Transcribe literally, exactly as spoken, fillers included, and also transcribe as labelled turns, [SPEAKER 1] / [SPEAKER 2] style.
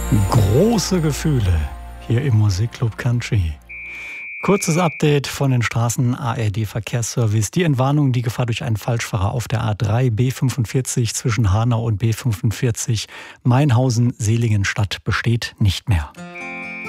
[SPEAKER 1] Große Gefühle hier im Musikclub Country. Kurzes Update von den Straßen A R D Verkehrsservice. Die Entwarnung, die Gefahr durch einen Falschfahrer auf der A drei B fünfundvierzig zwischen Hanau und B fünfundvierzig Mainhausen-Seligenstadt besteht nicht mehr.